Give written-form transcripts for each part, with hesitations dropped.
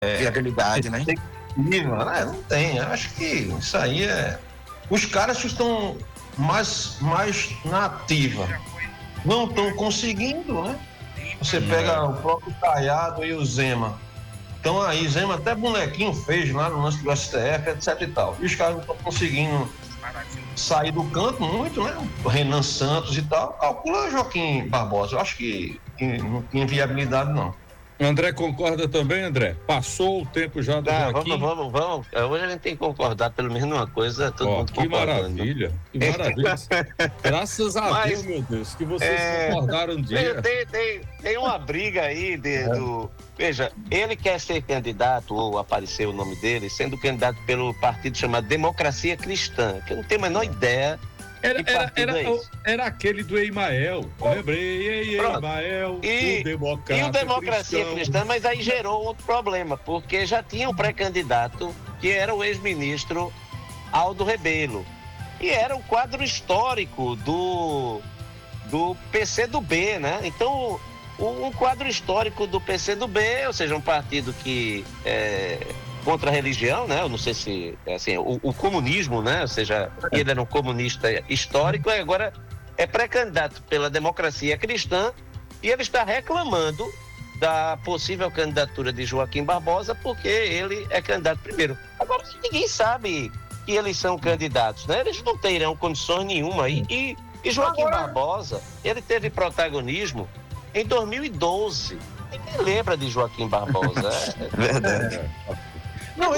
viabilidade, né? Não tem. Eu acho que isso aí é. Os caras que estão mais na ativa não estão conseguindo, né? Você pega o próprio Caiado e o Zema. Então aí, Zema até bonequinho fez lá no lance do STF, etc e tal. E os caras não estão conseguindo sair do campo muito, né? O Renan Santos e tal. Calcula Joaquim Barbosa. Eu acho que não tinha viabilidade, não. André concorda também, André? Passou o tempo já do Joaquim? Vamos. Hoje a gente tem que concordar pelo menos numa coisa, todo mundo que concordando. Maravilha, que maravilha. Graças a Deus, meu Deus, que vocês concordaram um dia. Tem uma briga aí Veja, ele quer ser candidato, ou apareceu o nome dele, sendo candidato pelo partido chamado Democracia Cristã, que eu não tenho a menor ideia. Era aquele do Emael. Lembrei, Emael, o Democracia Cristã, mas aí gerou outro problema, porque já tinha um pré-candidato que era o ex-ministro Aldo Rebelo, e era o quadro histórico do PCdoB, né? Então, um quadro histórico do PCdoB, ou seja, um partido que contra a religião, né? Eu não sei se assim, o comunismo, né? Ou seja, ele era um comunista histórico e agora é pré-candidato pela Democracia Cristã e ele está reclamando da possível candidatura de Joaquim Barbosa porque ele é candidato primeiro. Agora, ninguém sabe que eles são candidatos, né? Eles não terão condições nenhuma e Joaquim Barbosa, ele teve protagonismo em 2012. Ninguém lembra de Joaquim Barbosa. Verdade. Não,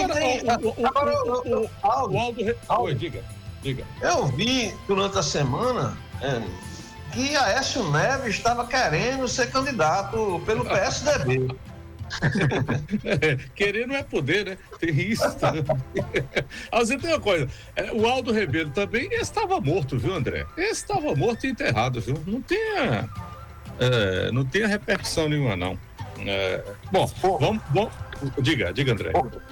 Aldo, diga. Eu vi durante a semana que Aécio Neves estava querendo ser candidato pelo PSDB. Querer não é poder, né? Tem isso também. Você tem uma coisa, o Aldo Rebelo também estava morto, viu, André? Estava morto e enterrado, viu? Não tinha repercussão nenhuma, não. Vamos. Diga, André.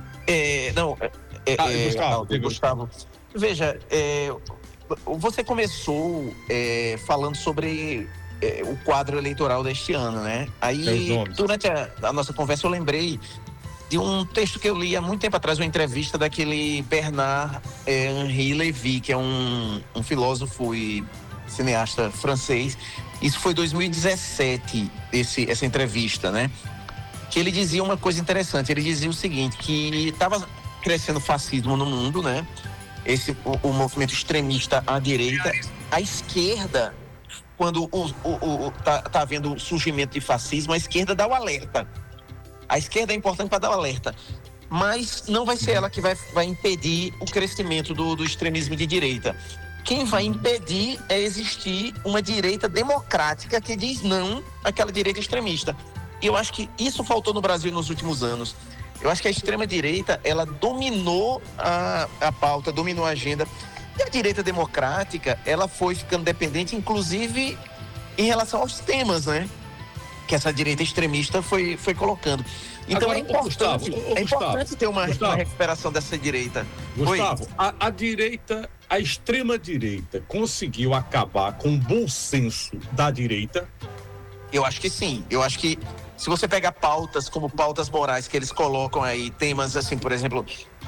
Gustavo. Veja, você começou falando sobre o quadro eleitoral deste ano, né? Aí, durante a nossa conversa, eu lembrei de um texto que eu li há muito tempo atrás, uma entrevista daquele Bernard-Henri Lévy, que é um filósofo e cineasta francês. Isso foi em 2017, essa entrevista, né? Que ele dizia uma coisa interessante. Ele dizia o seguinte, que estava crescendo fascismo no mundo, né? O movimento extremista à direita. A esquerda, quando tá havendo o surgimento de fascismo, a esquerda dá o alerta. A esquerda é importante para dar o alerta. Mas não vai ser ela que vai impedir o crescimento do extremismo de direita. Quem vai impedir é existir uma direita democrática que diz não àquela direita extremista. E eu acho que isso faltou no Brasil nos últimos anos. Eu acho que a extrema-direita, ela dominou a pauta, dominou a agenda. E a direita democrática, ela foi ficando dependente, inclusive, em relação aos temas, né? Que essa direita extremista foi colocando. Então agora, é importante ter uma recuperação dessa direita. Gustavo, a direita, a extrema-direita conseguiu acabar com o bom senso da direita? Eu acho que sim. Eu acho que se você pegar pautas como pautas morais que eles colocam aí, temas assim, por exemplo,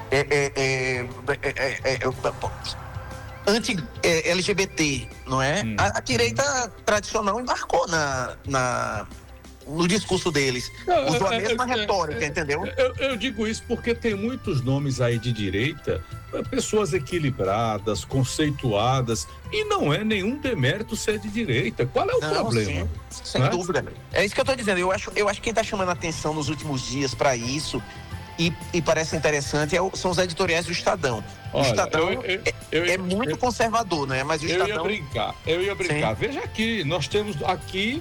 anti-LGBT, não é? A direita tradicional embarcou no discurso deles. Usou a mesma retórica, entendeu? Eu digo isso porque tem muitos nomes aí de direita, pessoas equilibradas, conceituadas, e não é nenhum demérito ser de direita. Qual é o problema? Sim, sem dúvida. É isso que eu estou dizendo. Eu acho que quem está chamando a atenção nos últimos dias para isso, e parece interessante, são os editoriais do Estadão. O Estadão é muito conservador, né? Mas o Estadão... Eu ia brincar. Sim. Veja aqui, nós temos aqui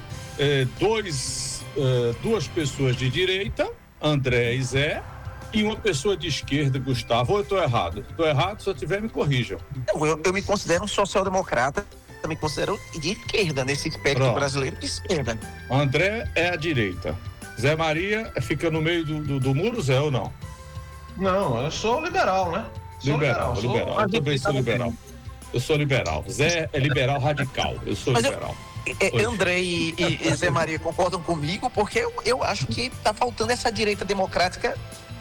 duas pessoas de direita, André e Zé, e uma pessoa de esquerda, Gustavo. Ou eu estou errado? Estou errado, se eu tiver, me corrijam. Eu me considero um social-democrata, eu me considero de esquerda, nesse espectro brasileiro de esquerda. André é a direita. Zé Maria fica no meio do muro, Zé, ou não? Não, eu sou liberal, né? Liberal. Eu também sou liberal. Eu sou liberal. Zé é liberal radical. Eu sou liberal. André e Zé Maria concordam comigo, porque eu acho que está faltando essa direita democrática